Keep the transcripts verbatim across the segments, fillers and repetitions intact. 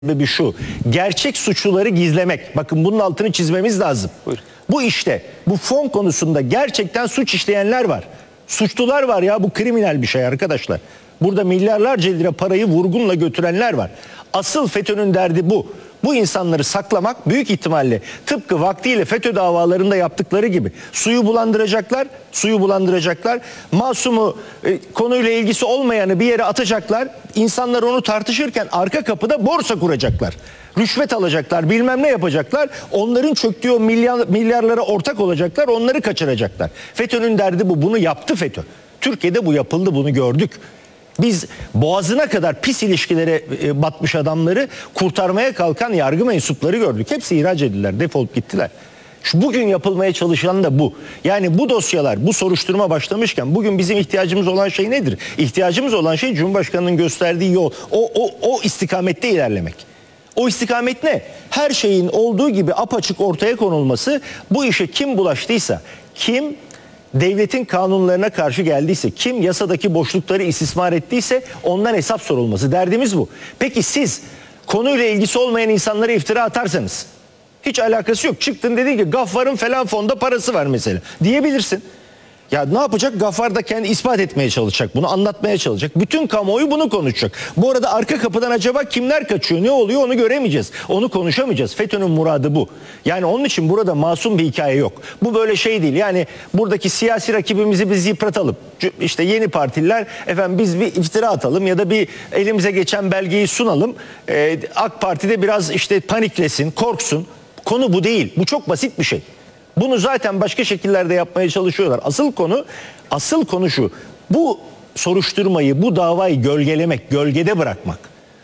Sebebi şu: gerçek suçluları gizlemek. Bakın bunun altını çizmemiz lazım. Buyurun. Bu işte bu fon konusunda gerçekten suç işleyenler var. Suçlular var ya, bu kriminal bir şey arkadaşlar. Burada milyarlarca lira parayı vurgunla götürenler var. Asıl FETÖ'nün derdi bu. Bu insanları saklamak, büyük ihtimalle tıpkı vaktiyle FETÖ davalarında yaptıkları gibi suyu bulandıracaklar, suyu bulandıracaklar. Masumu, e, konuyla ilgisi olmayanı bir yere atacaklar. İnsanlar onu tartışırken arka kapıda borsa kuracaklar. Rüşvet alacaklar, bilmem ne yapacaklar. Onların çöktüğü milyar, milyarlara ortak olacaklar, onları kaçıracaklar. FETÖ'nün derdi bu. Bunu yaptı FETÖ. Türkiye'de bu yapıldı, bunu gördük. Biz boğazına kadar pis ilişkilere batmış adamları kurtarmaya kalkan yargı mensupları gördük. Hepsi ihraç edildiler, defolup gittiler. Şu bugün yapılmaya çalışılan da bu. Yani bu dosyalar, bu soruşturma başlamışken bugün bizim ihtiyacımız olan şey nedir? İhtiyacımız olan şey Cumhurbaşkanı'nın gösterdiği yol. O, o, o istikamette ilerlemek. O istikamet ne? Her şeyin olduğu gibi apaçık ortaya konulması, bu işe kim bulaştıysa, kim devletin kanunlarına karşı geldiyse, kim yasadaki boşlukları istismar ettiyse ondan hesap sorulması. Derdimiz bu. Peki siz konuyla ilgisi olmayan insanlara iftira atarsanız, hiç alakası yok, çıktın dedin ki Gaffar'ın falan fonda parası var mesela, diyebilirsin. Ya ne yapacak? Gaffar da kendi ispat etmeye çalışacak, bunu anlatmaya çalışacak. Bütün kamuoyu bunu konuşacak. Bu arada arka kapıdan acaba kimler kaçıyor, ne oluyor onu göremeyeceğiz. Onu konuşamayacağız. FETÖ'nün muradı bu. Yani onun için burada masum bir hikaye yok. Bu böyle şey değil. Yani buradaki siyasi rakibimizi biz yıpratalım. İşte yeni partililer, efendim biz bir iftira atalım ya da bir elimize geçen belgeyi sunalım. Ee, AK Parti'de biraz işte paniklesin, korksun. Konu bu değil. Bu çok basit bir şey. Bunu zaten başka şekillerde yapmaya çalışıyorlar. Asıl konu, asıl konu şu: bu soruşturmayı, bu davayı gölgelemek, gölgede bırakmak.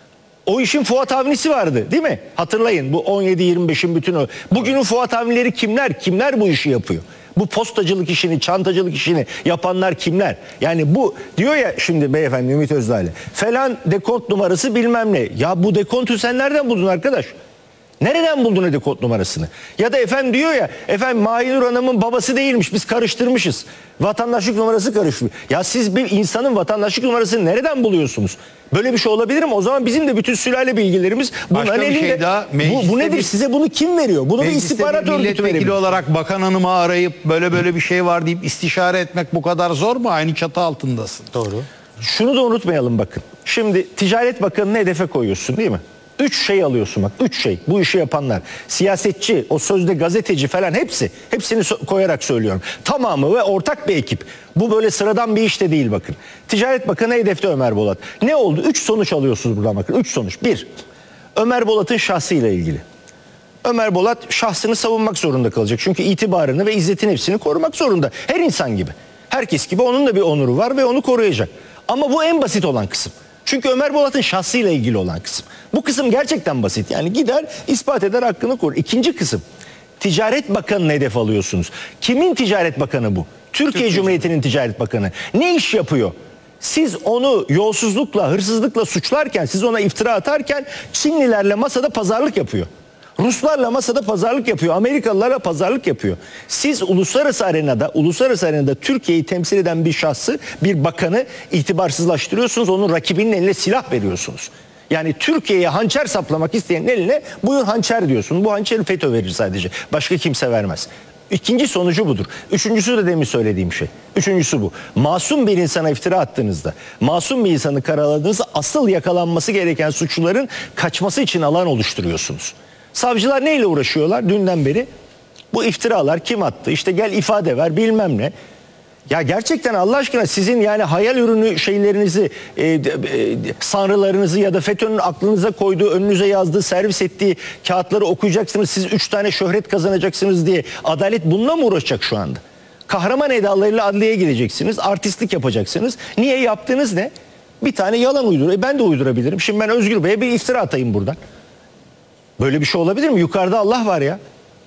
O işin Fuat Avni'si vardı, değil mi? Hatırlayın, bu on yedi yirmi beşin bütün o. Bugünün Fuat Avni'leri kimler? Kimler bu işi yapıyor? Bu postacılık işini, çantacılık işini yapanlar kimler? Yani bu diyor ya şimdi beyefendi Ümit Özdağ'la, falan dekont numarası bilmem ne. Ya bu dekontu sen nereden buldun arkadaş? Nereden buldun öyle kod numarasını? Ya da efendim diyor ya, efendim Mahinur Hanım'ın babası değilmiş, biz karıştırmışız. Vatandaşlık numarası karışmış. Ya siz bir insanın vatandaşlık numarasını nereden buluyorsunuz? Böyle bir şey olabilir mi? O zaman bizim de bütün sülale bilgilerimiz bunların Başka bir elinde. şey daha, bu, bu nedir? bir, size bunu kim veriyor? Bunu bir istihbarat örgütü verebilir. olarak bakan hanımı arayıp böyle böyle bir şey var deyip istişare etmek bu kadar zor mu? Aynı çatı altındasın. Doğru. Şunu da unutmayalım bakın. Şimdi Ticaret Bakanı'nı hedefe koyuyorsun, değil mi? Üç şey alıyorsun bak. Üç şey. Bu işi yapanlar. Siyasetçi, o sözde gazeteci falan hepsi. Hepsini so- koyarak söylüyorum. Tamamı ve ortak bir ekip. Bu böyle sıradan bir iş de değil bakın. Ticaret Bakanı hedefte Ömer Bolat. Ne oldu? Üç sonuç alıyorsunuz buradan bakın. Üç sonuç. Bir, Ömer Bolat'ın şahsıyla ilgili. Ömer Bolat şahsını savunmak zorunda kalacak. Çünkü itibarını ve izzetin hepsini korumak zorunda. Her insan gibi. Herkes gibi onun da bir onuru var ve onu koruyacak. Ama bu en basit olan kısım. Çünkü Ömer Bolat'ın şahsıyla ilgili olan kısım. Bu kısım gerçekten basit. Yani gider, ispat eder, hakkını korur. İkinci kısım, Ticaret Bakanı'nı hedef alıyorsunuz. Kimin Ticaret Bakanı bu? Türkiye, Türkiye Cumhuriyeti'nin Ticaret Bakanı. Ne iş yapıyor? Siz onu yolsuzlukla, hırsızlıkla suçlarken, siz ona iftira atarken Çinlilerle masada pazarlık yapıyor. Ruslarla masada pazarlık yapıyor. Amerikalılarla pazarlık yapıyor. Siz uluslararası arenada, uluslararası arenada Türkiye'yi temsil eden bir şahsı, bir bakanı itibarsızlaştırıyorsunuz. Onun rakibinin eline silah veriyorsunuz. Yani Türkiye'ye hançer saplamak isteyenin eline buyur hançer diyorsun. Bu hançeri FETÖ verir sadece. Başka kimse vermez. İkinci sonucu budur. Üçüncüsü de demin söylediğim şey. Üçüncüsü bu. Masum bir insana iftira attığınızda, masum bir insanı karaladığınızda asıl yakalanması gereken suçluların kaçması için alan oluşturuyorsunuz. Savcılar neyle uğraşıyorlar dünden beri? Bu iftiralar kim attı? İşte gel ifade ver bilmem ne. Ya gerçekten Allah aşkına sizin yani hayal ürünü şeylerinizi, e, e, sanrılarınızı ya da FETÖ'nün aklınıza koyduğu, önünüze yazdığı, servis ettiği kağıtları okuyacaksınız. Siz üç tane şöhret kazanacaksınız diye adalet bununla mı uğraşacak şu anda? Kahraman edalarıyla adliyeye gideceksiniz, artistlik yapacaksınız. Niye? Yaptığınız ne? Bir tane yalan uydur. E ben de uydurabilirim. Şimdi ben Özgür Bey'e bir iftira atayım buradan. Böyle bir şey olabilir mi? Yukarıda Allah var ya.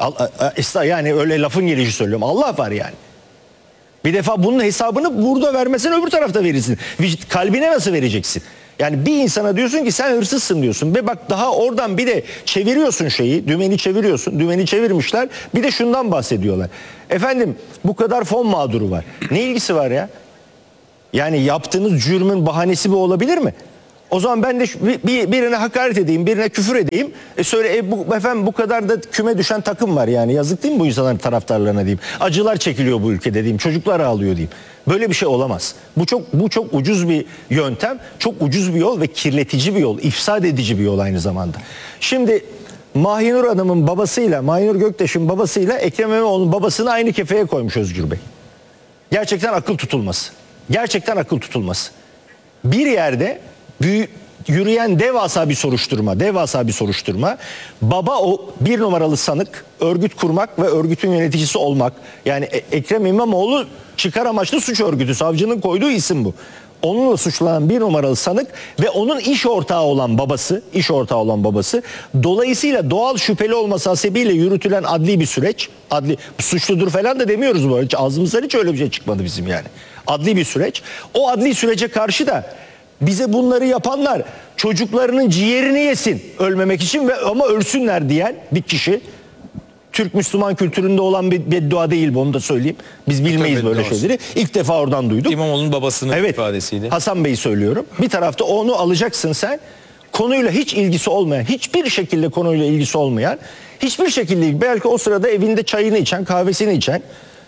Yani öyle lafın gelişi söylüyorum. Allah var yani. Bir defa bunun hesabını burada vermesen öbür tarafta verirsin. Kalbine nasıl vereceksin? Yani bir insana diyorsun ki sen hırsızsın diyorsun. Ve bak daha oradan bir de çeviriyorsun şeyi. Dümeni çeviriyorsun. Dümeni çevirmişler. Bir de şundan bahsediyorlar. Efendim bu kadar fon mağduru var. Ne ilgisi var ya? Yani yaptığınız cürmün bahanesi bu olabilir mi? O zaman ben de şu- bir, bir- birine hakaret edeyim, birine küfür edeyim. E söyle e bu efendim bu kadar da küme düşen takım var yani. Yazık değil mi bu insanların taraftarlarına diyeyim. Acılar çekiliyor bu ülkede diyeyim. Çocuklar ağlıyor diyeyim. Böyle bir şey olamaz. Bu çok bu çok ucuz bir yöntem, çok ucuz bir yol ve kirletici bir yol, ifsad edici bir yol aynı zamanda. Şimdi Mahinur Hanım'ın babasıyla, Mahinur Göktaş'ın babasıyla Ekrem İmamoğlu'nun babasını aynı kefeye koymuş Özgür Bey. Gerçekten akıl tutulması. Gerçekten akıl tutulması. Bir yerde büyü, yürüyen devasa bir soruşturma, devasa bir soruşturma. Baba o bir numaralı sanık, örgüt kurmak ve örgütün yöneticisi olmak. Yani E- Ekrem İmamoğlu çıkar amaçlı suç örgütü, savcının koyduğu isim bu. Onunla suçlanan bir numaralı sanık ve onun iş ortağı olan babası, iş ortağı olan babası. Dolayısıyla doğal şüpheli olması hasebiyle yürütülen adli bir süreç. Adli suçludur falan da demiyoruz bu arada. Ağzımızdan hiç öyle bir şey çıkmadı bizim yani. Adli bir süreç. O adli sürece karşı da bize bunları yapanlar çocuklarının ciğerini yesin ölmemek için ve ama ölsünler diyen bir kişi. Türk Müslüman kültüründe olan bir beddua değil bu, onu da söyleyeyim. Biz bilmeyiz Tabii, böyle bedduası. şeyleri. İlk defa oradan duyduk. İmamoğlu'nun babasının Evet, ifadesiydi. Hasan Bey'i söylüyorum. Bir tarafta onu alacaksın sen. Konuyla hiç ilgisi olmayan, hiçbir şekilde konuyla ilgisi olmayan, hiçbir şekilde belki o sırada evinde çayını içen, kahvesini içen,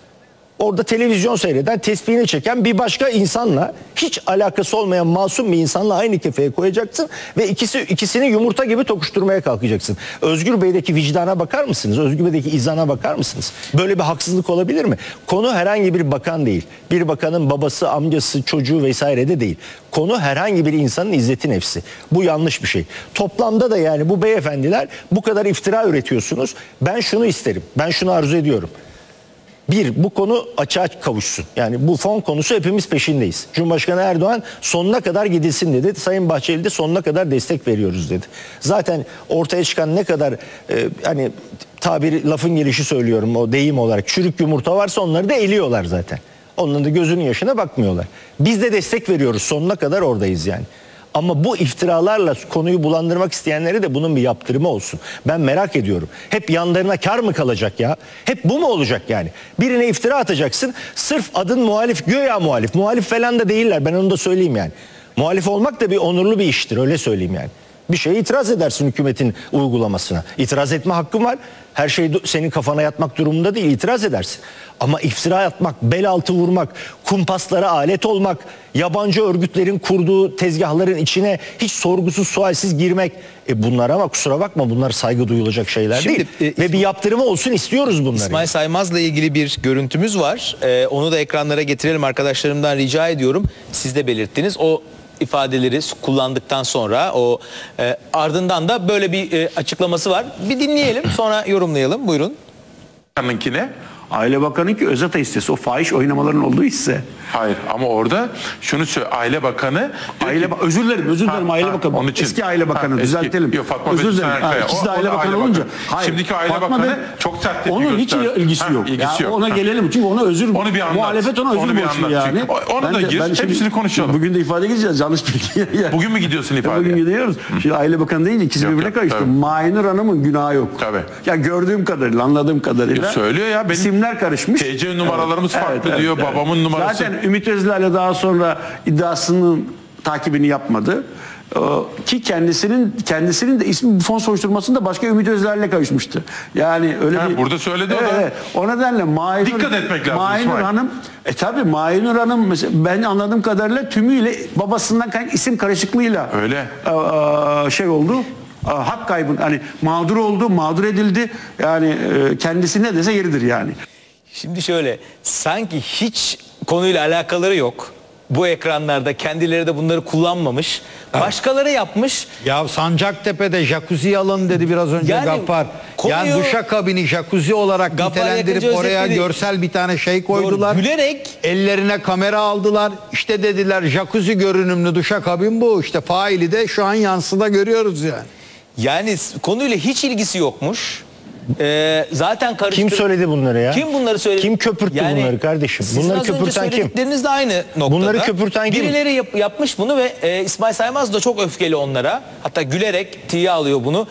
orada televizyon seyreden, tesbihini çeken bir başka insanla, hiç alakası olmayan masum bir insanla aynı kefeye koyacaksın ve ikisi ikisini yumurta gibi tokuşturmaya kalkacaksın. Özgür Bey'deki vicdana bakar mısınız? Özgür Bey'deki izana bakar mısınız? Böyle bir haksızlık olabilir mi? Konu herhangi bir bakan değil. Bir bakanın babası, amcası, çocuğu vesaire de değil. Konu herhangi bir insanın izzeti nefsi. Bu yanlış bir şey. Toplamda da yani bu beyefendiler bu kadar iftira üretiyorsunuz. Ben şunu isterim. Ben şunu arzu ediyorum. Bir, bu konu açığa kavuşsun. Yani bu fon konusu hepimiz peşindeyiz. Cumhurbaşkanı Erdoğan sonuna kadar gidilsin dedi. Sayın Bahçeli de sonuna kadar destek veriyoruz dedi. Zaten ortaya çıkan ne kadar e, hani tabiri lafın gelişi söylüyorum o deyim olarak çürük yumurta varsa onları da eliyorlar zaten. Onların da gözünün yaşına bakmıyorlar. Biz de destek veriyoruz, sonuna kadar oradayız yani. Ama bu iftiralarla konuyu bulandırmak isteyenlere de bunun bir yaptırımı olsun. Ben merak ediyorum. Hep yanlarına kar mı kalacak ya? Hep bu mu olacak yani? Birine iftira atacaksın. Sırf adın muhalif, güya muhalif. Muhalif falan da değiller. Ben onu da söyleyeyim yani. Muhalif olmak da bir onurlu bir iştir. Öyle söyleyeyim yani. Bir şeye itiraz edersin hükümetin uygulamasına. İtiraz etme hakkın var. Her şey senin kafana yatmak durumunda değil. İtiraz edersin. Ama iftira atmak, bel altı vurmak, kumpaslara alet olmak, yabancı örgütlerin kurduğu tezgahların içine hiç sorgusuz sualsiz girmek. E bunlar ama kusura bakma bunlar saygı duyulacak şeyler Şimdi, değil. e, Ve bir yaptırımı olsun istiyoruz bunları. İsmail Saymaz'la ilgili bir görüntümüz var. Ee, onu da ekranlara getirelim, arkadaşlarımdan rica ediyorum. Siz de belirttiniz. O ifadeleri kullandıktan sonra o e, ardından da böyle bir e, açıklaması var. Bir dinleyelim, sonra yorumlayalım. Buyurun. Bakanınkine. Aile Bakanı ki Özata hissesi, o fahiş oynamaların olduğu hisse. Hayır ama orada şunu söyle, Aile Bakanı diyor Aile ki- Ba- özür dilerim, özür dilerim Ha, Aile ha, Bakanı. onun için. Eski Aile Bakanı Ha, eski- düzeltelim. Yok, Fatma özür Betül dilerim. Sanerkaya. Ha, ikisi O- de o Aile da Bakanı Aile olunca. Bakanı. Hayır, Şimdiki Aile Fatma Bakanı da- çok sert tepki onun hiç gösterdi. ilgisi Ha, yok. ilgisi Ya yok. ona Ha. gelelim çünkü ona özür Onu bir anlat. muhalefet ona özür Onu bir borçlu anlat yani. çünkü. O- onu Ben da de- gir, ben şimdi- hepsini konuşalım. Bugün de ifade gideceğiz, yanlış bilgi. Yani. Bugün mü gidiyorsun ifadeye? Bugün gidiyoruz. Şimdi Aile Bakanı deyince ikisi Yok, birbirine yok, karıştı. tabii. Mahinur Hanım'ın günahı yok. Tabii. Ya gördüğüm kadarıyla, anladığım kadarıyla. Ya söylüyor ya, benim isimler karışmış. T C numaralarımız farklı diyor, babamın numarası- Zaten Ümit Özdağ'la daha sonra iddiasının takibini yapmadı. Ee, Ki kendisinin kendisinin de ismi bu fon soruşturmasında başka Ümit Özdağ'la karışmıştı. Yani öyle Ha, bir burada söyledi o Evet, da. evet. O nedenle Mahinur, Dikkat etmek lazım Mahinur İsmail. Hanım e tabi Mahinur Hanım mesela ben anladığım kadarıyla tümüyle babasından kaynaklı isim karışıklığıyla Öyle. e, e, şey oldu. e, Hak kaybı hani mağdur oldu, mağdur edildi. Yani e, kendisi ne dese yeridir yani. Şimdi şöyle, sanki hiç konuyla alakaları yok. Bu ekranlarda kendileri de bunları kullanmamış. Başkaları yapmış. Ya Sancaktepe'de jacuzzi alın dedi biraz önce Yani Gaffar. konuyu- Yani duşakabini jacuzzi olarak Gaffar nitelendirip yakınca oraya özetledi. görsel bir tane şey koydular. Doğru, gülerek- Ellerine kamera aldılar. İşte dediler jacuzzi görünümlü duşakabin bu. İşte faili de şu an yansıda görüyoruz yani. Yani s- konuyla hiç ilgisi yokmuş. Ee, zaten karıştır... Kim söyledi bunları ya? Kim bunları söyledi? Kim köpürttü bunları kardeşim? Sizin Bunları az önce köpürten kim? söyledikleriniz de aynı noktada. Bunları köpürten kim? Birileri yap- yapmış bunu ve e, İsmail Saymaz da çok öfkeli onlara. Hatta gülerek tiye alıyor bunu.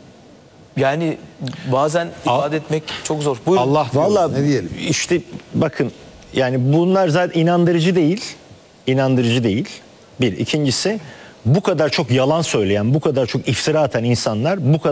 Yani bazen ifade etmek çok zor. Buyurun. Allah diyoruz, Vallahi ne diyelim. işte bakın yani bunlar zaten inandırıcı değil. İnandırıcı değil. Bir. İkincisi bu kadar çok yalan söyleyen, bu kadar çok iftira atan insanlar bu kadar